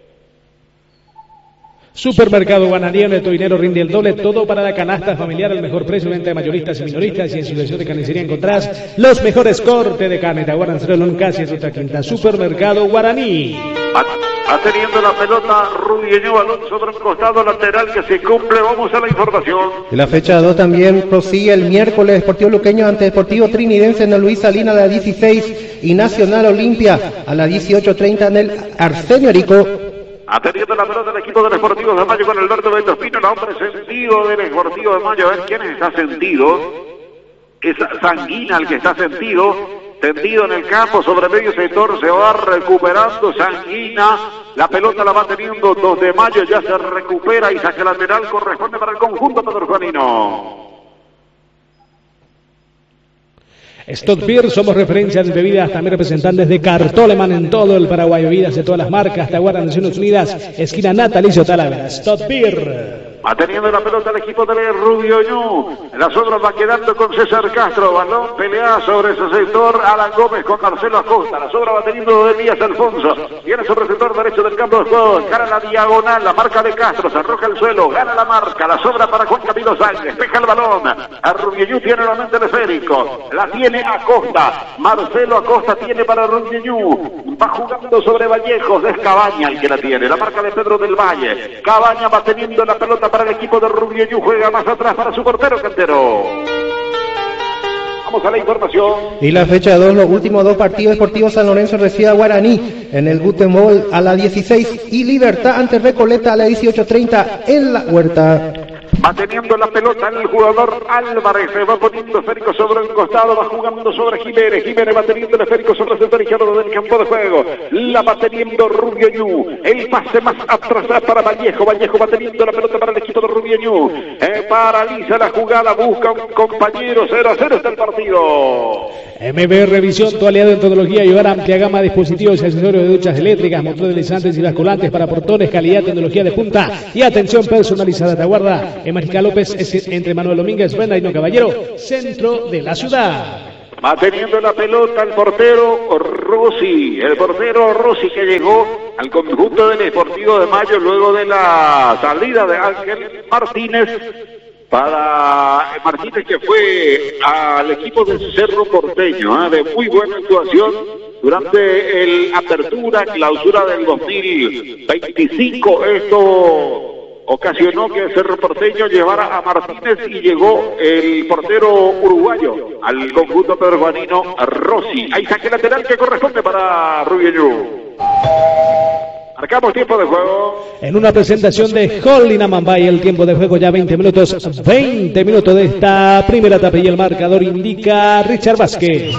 Supermercado Guanaría, en el tu dinero rinde el doble, todo para la canasta familiar, el mejor precio, venta de mayoristas y minoristas, y en su sección de carnicería encontrás los mejores cortes de carne. Tahuaran, Cerolón, casi es otra quinta. Supermercado Guaraní. Va teniendo la pelota Rubio Ñu, balón sobre un costado lateral que se cumple. Vamos a la información. La fecha dos también prosigue el miércoles. Deportivo Luqueño ante Deportivo Trinidense en el Luis Salina a las dieciséis y Nacional Olimpia a las dieciocho treinta en el Arsenio Arico. Atendiendo la pelota del equipo del Sportivo de Mayo con Alberto Beto Espino, el hombre sentido del Sportivo de Mayo. A ver quién está sentido. Es Sanguina el que está sentido. Tendido en el campo sobre medio sector, se va recuperando Sanguina. La pelota la va teniendo dos de Mayo, ya se recupera y saque lateral corresponde para el conjunto pedrojuanino. Stott Beer, somos referencia en bebidas, también representantes de Cartoleman en todo el Paraguay, bebidas de todas las marcas, Tahuaran, Naciones Unidas, esquina Natalicio Talavera. Stott Beer. Va teniendo la pelota el equipo de Rubio Ñu. La sobra va quedando con César Castro. Balón pelea sobre ese sector. Alan Gómez con Marcelo Acosta. La sobra va teniendo de Díaz Alfonso. Viene sobre el sector derecho del campo de juego. Cara la diagonal. La marca de Castro. Se arroja el suelo. Gana la marca. La sobra para Juan Camilo Sáenz. Despeja el balón. A Rubio Ñu tiene nuevamente el esférico. La tiene Acosta. Marcelo Acosta tiene para Rubio Ñu. Va jugando sobre Vallejos. Es Cabaña el que la tiene. La marca de Pedro del Valle. Cabaña va teniendo la pelota para el equipo de Rubio Ñu, juega más atrás para su portero Cantero. Vamos a la información. Y la fecha dos, los últimos dos partidos deportivos. San Lorenzo recibe a Guaraní en el Gutenbol a la dieciséis y Libertad ante Recoleta a la dieciocho treinta en la Huerta. Va teniendo la pelota el jugador Álvarez, se va poniendo esférico sobre el costado, va jugando sobre Jiménez, Jiménez va teniendo el esférico sobre el sector izquierdo del campo de juego, la va teniendo Rubio Ñu, el pase más atrás para Vallejo, Vallejo va teniendo la pelota para el equipo de Rubio Ñu, eh, paraliza la jugada, busca un compañero, cero a cero está el partido. M B Revisión, tu aliado en tecnología, llevar amplia gama de dispositivos y accesorios de duchas eléctricas, motores deslizantes y basculantes para portones, calidad, tecnología de punta y atención personalizada. Te aguarda en Mariscal López, es entre Manuel Domínguez, Brenda y No Caballero, centro de la ciudad. Va teniendo la pelota el portero Rossi, el portero Rossi que llegó al conjunto del Sportivo de Mayo luego de la salida de Ángel Martínez. Para Martínez, que fue al equipo del Cerro Porteño, ¿eh? de muy buena actuación durante el apertura, clausura del dos mil veinticinco. Esto ocasionó que el Cerro Porteño llevara a Martínez y llegó el portero uruguayo al conjunto peruanino Rossi. Ahí saque lateral que corresponde para Rubio Ñu. Marcamos tiempo de juego. En una presentación de Holding Amambay, el tiempo de juego ya veinte minutos, veinte minutos de esta primera etapa y el marcador indica Richard Vázquez.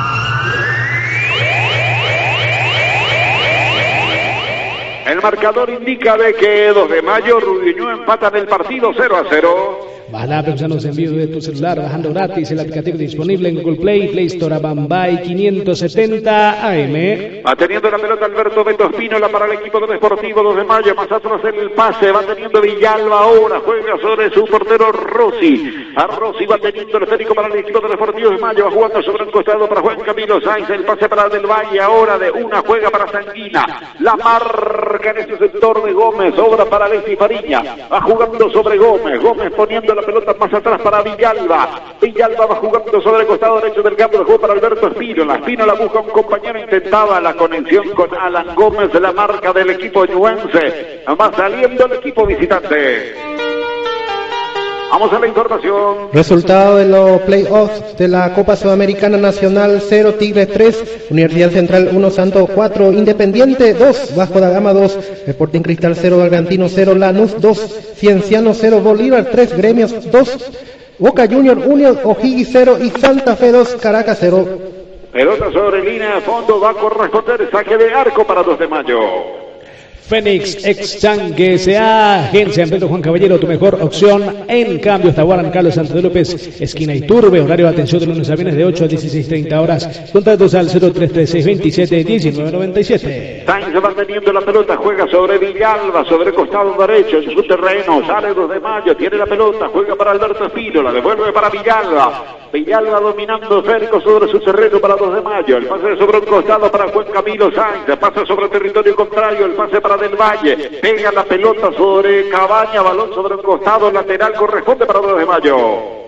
El marcador indica de que dos de mayo Rubio Ñu empatan el partido cero a cero. Baja los envíos de tu celular bajando gratis el aplicativo disponible en Google Play, Play Store, Amambay quinientos setenta A M. Va teniendo la pelota Alberto Beto Espínola para el equipo del Deportivo dos de mayo, más atrás en el pase, va teniendo Villalba ahora, juega sobre su portero Rossi. A Rossi va teniendo el esférico para el equipo del Deportivo de Mayo, va jugando sobre el costado para Juan Camilo Sáenz, el pase para Del Valle, ahora de una juega para Sanguina, la marca en ese sector de Gómez, obra para Alexis Fariña, va jugando sobre Gómez, Gómez poniendo la pelota más atrás para Villalba, Villalba va jugando sobre el costado derecho del campo de juego para Alberto Espínola, Espínola busca un compañero, intentaba la conexión con Alan Gómez, la marca del equipo ñuense, va saliendo el equipo visitante. Vamos a la información. Resultado de los playoffs de la Copa Sudamericana Nacional: cero Tigre tres, Universidad Central uno, Santos cuatro, Independiente dos, Vasco da Gama dos, Sporting Cristal cero, Bragantino cero, Lanús dos, Cienciano cero, Bolívar tres, Gremios dos, Boca Junior uno, O'Higgins cero y Santa Fe dos, Caracas cero. Pelota sobre línea de fondo, va a corresponder saque de arco para dos de mayo. Fénix Exchange S A, agencia en Pedro Juan Caballero, tu mejor opción en cambio. Tahuaran, Carlos Santos de López, esquina Iturbe, horario de atención de lunes a viernes de ocho a dieciséis treinta horas. Contratos al cero tres tres seis veintisiete diecinueve noventa y siete. Sainz va teniendo la pelota, juega sobre Villalba, sobre el costado derecho, en su terreno, sale dos de mayo, tiene la pelota, juega para Alberto Espino, la devuelve para Villalba. Villalba dominando esférico sobre su terreno para dos de mayo, el pase sobre un costado para Juan Camilo Sainz, pasa sobre el territorio contrario, el pase para Del Valle, pega la pelota sobre Cabaña, balón sobre un costado lateral, corresponde para dos de mayo.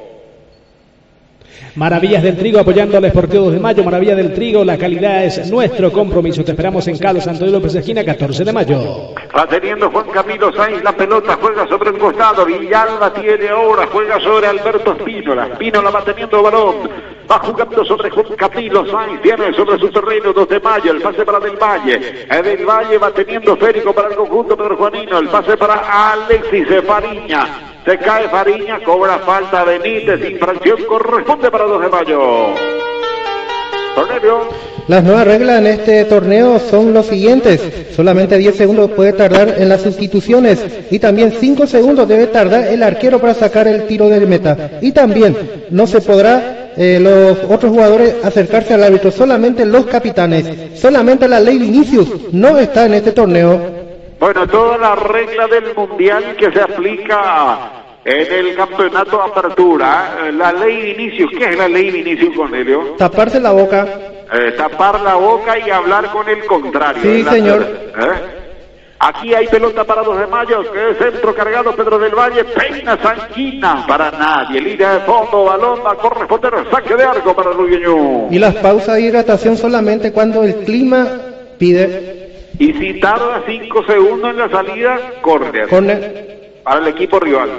Maravillas del Trigo apoyando al Sportivo dos de mayo. Maravilla del Trigo, la calidad es nuestro compromiso. Te esperamos en Carlos Santos de López, esquina catorce de mayo. Va teniendo Juan Camilo Sainz la pelota, juega sobre el costado. Villalba tiene ahora, juega sobre Alberto Espínola. Espínola va teniendo balón. Va jugando sobre Juan Camilo Sainz, tiene sobre su terreno dos de mayo, el pase para Del Valle. Del Valle va teniendo esférico para el conjunto pedrojuanino, el pase para Alexis Fariña. Se cae Fariña, cobra falta Benítez, infracción corresponde para dos de mayo. Cornelio. Las nuevas reglas en este torneo son los siguientes: solamente diez segundos puede tardar en las sustituciones y también cinco segundos debe tardar el arquero para sacar el tiro de meta, y también no se podrá eh, los otros jugadores acercarse al árbitro, solamente los capitanes. Solamente la ley Vinicius no está en este torneo. Bueno, toda la regla del mundial que se aplica en el campeonato Apertura, la ley de inicio. ¿Qué es la ley de inicio, Cornelio? Taparse la boca. Eh, tapar la boca y hablar con el contrario. Sí, la, señor. ¿eh? Aquí hay pelota para dos de mayo, que es centro cargado, Pedro del Valle, peina Sanquina, para nadie, línea de fondo, balón, va a corresponder, saque de arco para Rubio. Y las pausas de hidratación solamente cuando el clima pide. Y si tarda cinco segundos en la salida, córner. Córner. Para el equipo rival.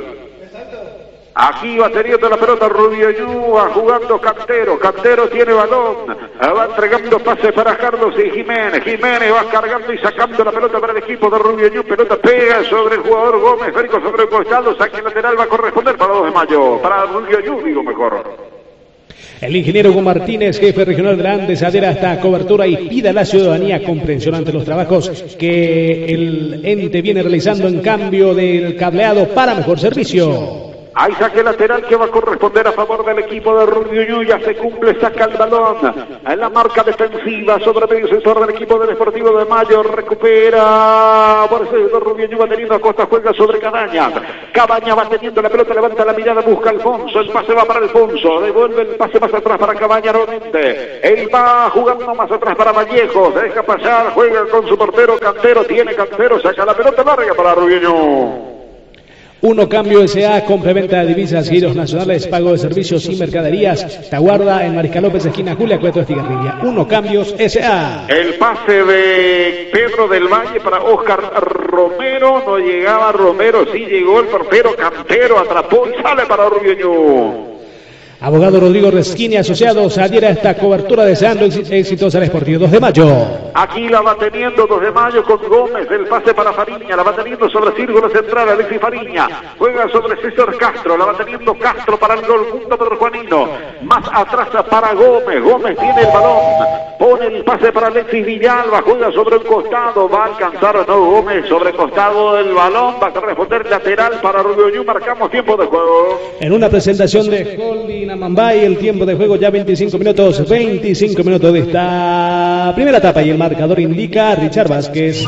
Aquí va teniendo la pelota Rubio Ñúa, jugando Cantero, Cantero tiene balón, va entregando pase para Carlos y Jiménez, Jiménez va cargando y sacando la pelota para el equipo de Rubio Ñúa, pelota pega sobre el jugador Gómez, Férico sobre el costado, saque lateral va a corresponder para dos de mayo, para Rubio Ñúa, digo mejor. El ingeniero Hugo Martínez, jefe regional de la Andes, adhiera a esta cobertura y pide a la ciudadanía comprensión ante los trabajos que el ente viene realizando en cambio del cableado para mejor servicio. Hay saque lateral que va a corresponder a favor del equipo de Rubio Ñu, ya se cumple, saca el balón en la marca defensiva sobre medio sector del equipo del Sportivo de Mayo, recupera por ese de Rubio Ñu, va teniendo a Costa, juega sobre Cabañas, Cabañas va teniendo la pelota, levanta la mirada, busca Alfonso, el pase va para Alfonso, devuelve el pase más atrás para Cabañas nuevamente, él va jugando más atrás para Vallejo, se deja pasar, juega con su portero Cantero, tiene Cantero, saca la pelota larga para Rubio Ñu. Uno Cambio S A, complementa de divisas, giros nacionales, pago de servicios y mercaderías. Taguarda en Mariscal López, esquina Julia Cueto, Estigarribia. Uno Cambios S A. El pase de Pedro del Valle para Oscar Romero. No llegaba Romero, sí llegó el portero Cantero, atrapó y sale para Rubio Ñu. Abogado Rodrigo Resquini Asociados adhiere a esta cobertura deseando éxitos al Sportivo dos de Mayo. Aquí la va teniendo dos de Mayo con Gómez, el pase para Fariña, la va teniendo sobre círculo central Alexis Fariña, juega sobre César Castro, la va teniendo Castro para el gol junto a Pedro Juanino, más atrás para Gómez, Gómez tiene el balón, pone el pase para Alexis Villalba, juega sobre un costado, va a alcanzar o no Gómez sobre el costado del balón, va a responder lateral para Rubio Ñu, marcamos tiempo de juego. En una presentación de Holding Amambay, el tiempo de juego ya veinticinco minutos, veinticinco minutos de esta primera etapa y el marcador indica Richard Vázquez.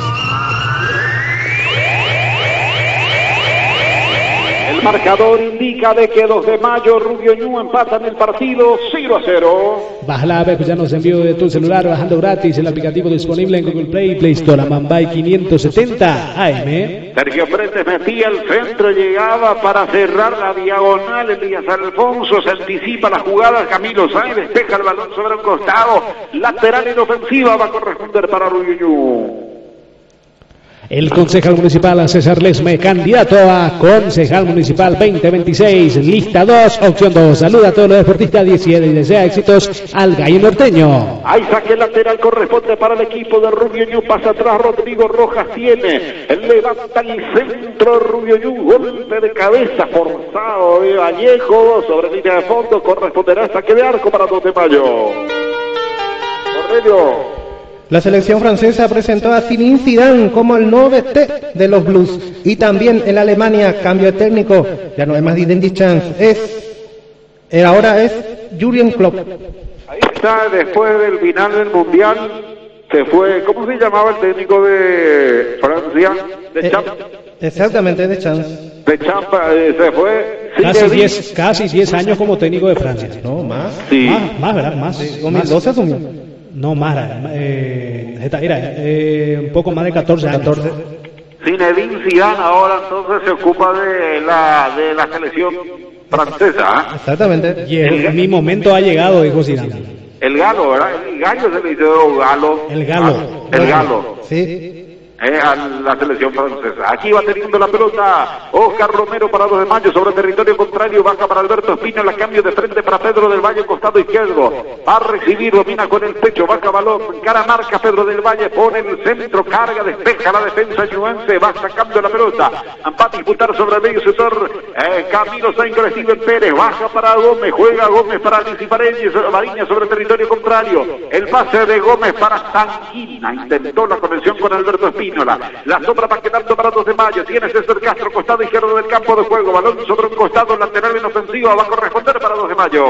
El marcador indica de que dos de Mayo, Rubio Ñu empatan el partido cero a cero. Baja la app, ya nos envío de tu celular, bajando gratis el aplicativo disponible en Google Play, Play Store, Amambay quinientos setenta A M. Sergio Pérez metía el centro, llegaba para cerrar la diagonal, Elías Alfonso se anticipa la jugada, Camilo Sáenz despeja el balón sobre un costado, lateral en ofensiva va a corresponder para Rubio Ñu. El concejal municipal César Lesme, candidato a concejal municipal veinte veintiséis, lista dos, opción dos. Saluda a todos los deportistas diecisiete y desea éxitos al gallo norteño. Hay saque lateral, corresponde para el equipo de Rubio Ñu, pasa atrás Rodrigo Rojas, tiene, levanta el centro Rubio Ñu, golpe de cabeza forzado de Vallejo sobre línea de fondo, corresponderá saque de arco para dos de Mayo. Cornelio. La selección francesa presentó a Zinedine Zidane como el nueve T de los Blues. Y también en Alemania, cambio de técnico. Ya no es más Didier Deschamps. Es, eh, ahora es Jürgen Klopp. Ahí está, después del final del Mundial, se fue, ¿cómo se llamaba el técnico de Francia? Deschamps. Eh, exactamente, Deschamps. Deschamps eh, se fue. Casi diez, casi diez años como técnico de Francia. No, más. Sí. Más, más ¿verdad? Más. Sí, dos mil doce asumió. No, más, eh, era eh, un poco más de catorce años. catorce. Zinedine Zidane ahora entonces se ocupa de la de la selección francesa. ¿eh? Exactamente. Y el, mi momento ha llegado, dijo Zidane. El galo, ¿verdad? El gallo se le hizo galo. El galo. Ah, el galo. Sí. Eh, a la selección francesa. Aquí va teniendo la pelota Oscar Romero para dos de Mayo sobre territorio contrario, baja para Alberto Espino, la cambio de frente para Pedro del Valle, costado izquierdo, va a recibir, domina con el pecho, baja balón, cara marca Pedro del Valle, pone el centro, carga, despeja la defensa ñuense, va sacando la pelota, va a disputar sobre el medio sector, eh, Camilo Sainz con Steven Pérez, baja para Gómez, juega Gómez para Alicia Mariña sobre territorio contrario, el pase de Gómez para Sanguina, intentó la conexión con Alberto Espino. La sombra va quedando para dos de Mayo. Tiene César Castro, costado izquierdo del campo de juego. Balón sobre un costado lateral en ofensiva. Va a corresponder para dos de Mayo.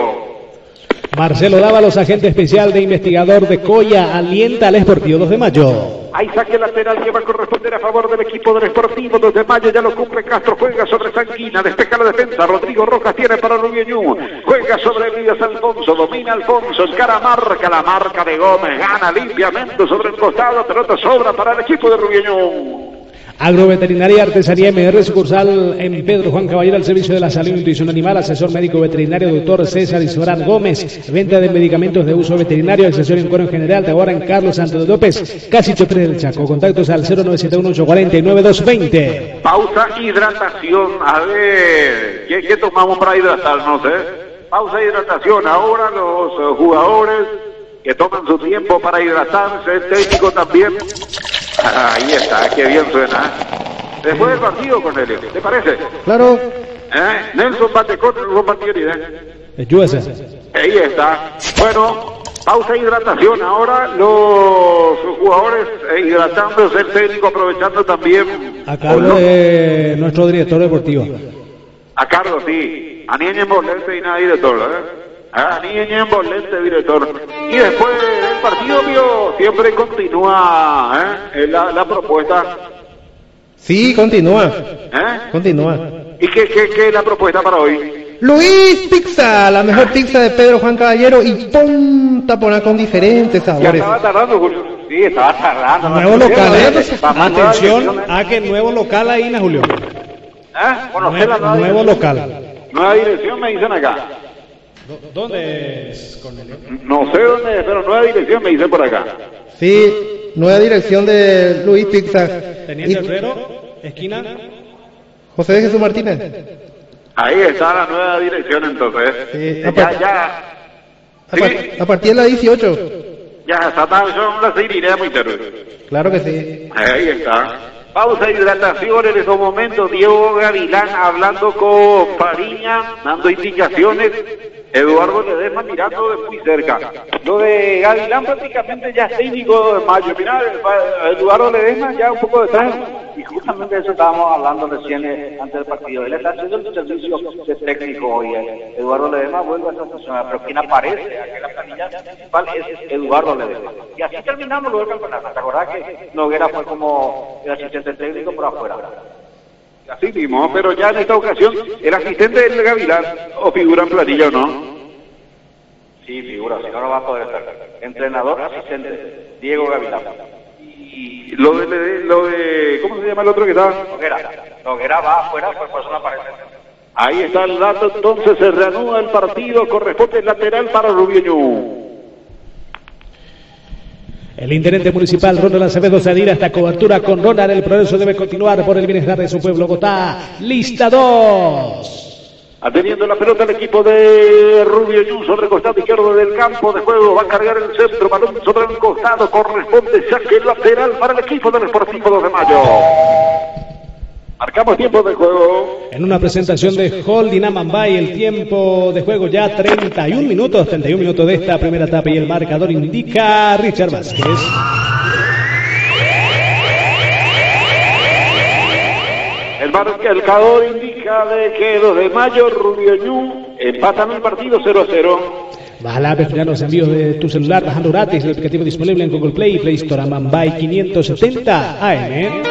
Marcelo Dávalos, agente especial de investigador de Coya, alienta al Sportivo dos de Mayo. Hay saque lateral que va a corresponder a favor del equipo del Sportivo dos de Mayo. Ya lo cumple Castro. Juega sobre Sanguina. Despeja la defensa. Rodrigo Rojas tiene para Rubio Ñu. Juega sobre Elías Alfonso. Domina Alfonso. Encara marca. La marca de Gómez. Gana limpiamente sobre el costado. Pelota sobra para el equipo de Rubio Ñu. Agroveterinaria y Artesanía M R, sucursal en Pedro Juan Caballero, al servicio de la salud y nutrición animal, asesor médico veterinario, doctor César Isorán Gómez, venta de medicamentos de uso veterinario, accesorio en cuero en general, de ahora en Carlos Santos López, casi tres del Chaco. Contactos al cero nueve siete uno ocho cuatro nueve dos dos cero. Pausa, hidratación. A ver, ¿qué, qué tomamos para hidratarnos, eh? Pausa, hidratación. Ahora los uh, jugadores que toman su tiempo para hidratarse, el técnico también. Ahí está, qué bien suena. Después del partido, Cornelio, ¿te parece? Claro. ¿Eh? Nelson Batecón, Nelson Batecón, ¿eh? Ahí está. Bueno, pausa hidratación. Ahora los jugadores eh, hidratándose, el técnico aprovechando también. A cargo de nuestro director deportivo. A cargo, sí. A Niño Envolente y nada director, ¿eh? A Niño Envolente, director. Y después del partido, vio, siempre continúa ¿eh? la, la propuesta. Sí, continúa. ¿Eh? Continúa. ¿Y qué, qué, qué es la propuesta para hoy? Luis Pizza, la mejor pizza de Pedro Juan Caballero y punta por con diferentes Ya sabores. estaba tardando, Julio. Sí, estaba tardando. Nuevo local, ¿eh? Vamos, Atención nueva a que nuevo local ahí, na Julio. ¿Eh? Bueno, Nuevo, la nueva nuevo dirección. local. Nueva dirección me dicen acá. ¿Dónde es, Cornelio? No sé dónde es, pero nueva dirección me dicen por acá. Sí, nueva dirección de Luis Pizza. Teniente Y Herrero, esquina. José de Jesús Martínez. Ahí está la nueva dirección entonces. Sí, ya, aparte- ya. A, Sí, par- a partir de la dieciocho. ya está tan la seguiré muy tarde. Claro que sí. Ahí está. Pausa de hidratación en estos momentos. Diego Gavilán hablando con Fariña, dando indicaciones. Eduardo Ledesma mirando de muy cerca. Lo de Gavilán prácticamente ya es técnico de Mayo. Mirá, Eduardo Ledesma ya un poco detrás. Y justamente de eso estábamos hablando recién eh, antes del partido. Él está haciendo el servicio de técnico hoy. eh. Eduardo Ledesma vuelve a esa función, pero quien aparece aquí en la planilla principal es Eduardo Ledesma. Y así terminamos luego el campeonato. ¿Te acordás que Noguera fue como el asistente técnico por afuera? Así mismo, pero ya en esta ocasión, el asistente del Gavilán, o figura en planilla o no. Sí, figura, si no, no va a poder estar. Entrenador, asistente, Diego Gavilán. Y lo de, lo de, ¿cómo se llama el otro que está? Noguera. Noguera va afuera, pues por eso no aparece. Ahí está el dato, entonces se reanuda el partido, corresponde el lateral para Rubio Ñu. El intendente municipal Ronald Acevedo se adhiere a esta cobertura con Ronald. El progreso debe continuar por el bienestar de su pueblo. Bogotá, lista dos. Atendiendo la pelota el equipo de Rubio Ñu sobre el costado izquierdo del campo de juego. Va a cargar el centro, balón sobre el costado. Corresponde saque lateral para el equipo del Sportivo dos de Mayo. Marcamos tiempo de juego. En una presentación de Holding Amambay, el tiempo de juego ya treinta y un minutos, treinta y un minutos de esta primera etapa y el marcador indica Richard Vázquez. El marcador indica de que los de Mayo, Rubio Ñu empatan el partido cero a cero. Baja a los envíos de tu celular bajando gratis el aplicativo disponible en Google Play y Play Store. Amambay quinientos setenta A M.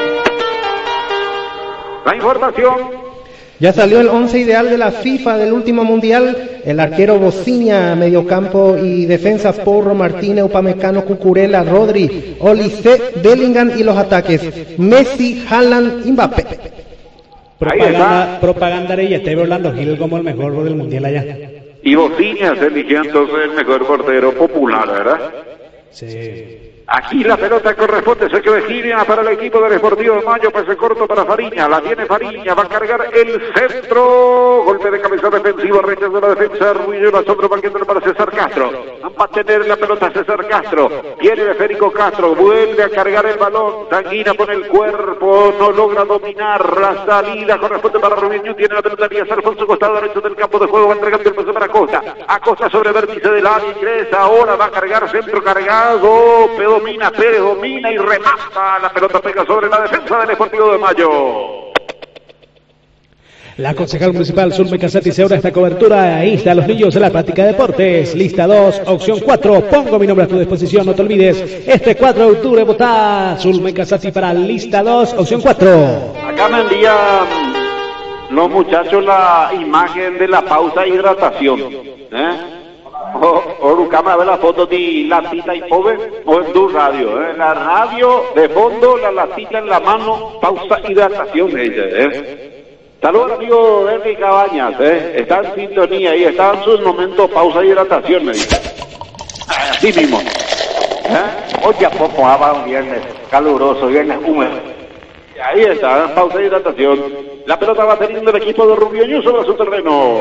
La información. Ya salió el once ideal de la FIFA del último mundial. El arquero Bociña, mediocampo y defensas Porro, Martínez, Upamecano, Cucurella, Rodri, Olise, Bellingham y los ataques Messi, Haaland, Mbappé. Propaganda, propaganda y esté Orlando Gil como el mejor del mundial allá. Y Bociña se eligió entonces el mejor portero popular, ¿verdad? Sí. Aquí la pelota corresponde, se que Virginia para el equipo del Sportivo de Mayo, pase corto para Fariña, la tiene Fariña, va a cargar el centro, golpe de cabeza defensivo, rechazo de la defensa, Rubio, la sombra marcándole para César Castro, va a tener la pelota César Castro, viene de Federico Castro, vuelve a cargar el balón, Sanguina pone el cuerpo, no logra dominar, la salida corresponde para Rubio, tiene la pelota Díaz Alfonso, costado derecho del campo de juego, va entregando el pase para Acosta, Acosta sobre vértice del área, ingresa, ahora va a cargar centro cargado, pedo domina, Pérez domina y remata, la pelota pega sobre la defensa del Sportivo de Mayo. La concejal municipal Zulme Casati se abre esta cobertura. Ahí está los niños de la práctica de deportes. Lista dos, opción cuatro. Pongo mi nombre a tu disposición, no te olvides. Este cuatro de octubre votá Zulme Casati para lista dos, opción cuatro. Acá me envían los muchachos la imagen de la pausa de hidratación. ¿Eh? O, o buscame a ver la foto de latita y pobre o en tu radio. ¿Eh? La radio de fondo, la latita en la mano, pausa hidratación, me dice. ¿Eh? Saludos amigo Henry Cabañas, ¿eh? Está en sintonía ahí, está en su momento pausa y hidratación, me dice. Así mismo. ¿Eh? Hoy a poco va un viernes caluroso, viernes húmedo. Y ahí está, pausa y hidratación. La pelota va teniendo el equipo de Rubio Ñu sobre su terreno.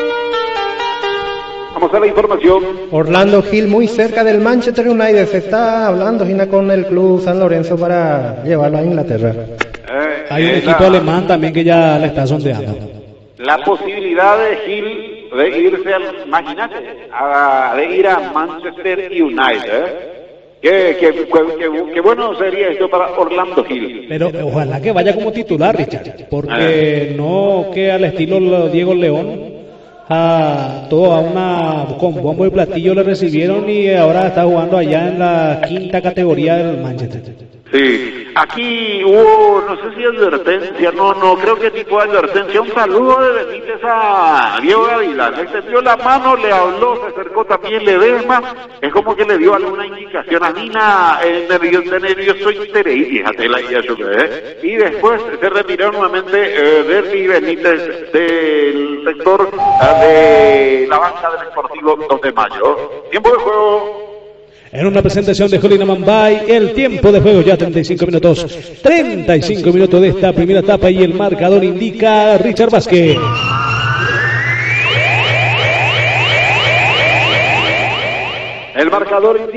Vamos a la información. Orlando Gil muy cerca del Manchester United. Se está hablando Gina con el club San Lorenzo para llevarlo a Inglaterra. Eh, Hay un eh, equipo la, alemán también que ya le está sondeando. La posibilidad de Gil de irse al, imagínate, a, de ir a Manchester United, ¿eh? Qué, qué, qué, qué bueno sería esto para Orlando Gil. Pero ojalá que vaya como titular, Richard, porque no que al estilo Diego León, a todo a una con bombo y platillo le recibieron y ahora está jugando allá en la quinta categoría del Manchester. Sí, aquí hubo, no sé si advertencia, no, no, creo que tipo de advertencia, un saludo de Benítez a Diego Gavilán, le extendió la mano, le habló, se acercó también Ledesma, es como que le dio alguna indicación a Nina, eh, nervioso, nervioso interés, fíjate la idea, ¿eh? Y después se retiró nuevamente eh, Derby Benítez del sector eh, de la banca del Sportivo dos de mayo. Tiempo de juego. En una presentación de Jolina Mambay, el tiempo de juego ya treinta y cinco minutos. treinta y cinco minutos de esta primera etapa y el marcador indica Richard Vázquez. El marcador indica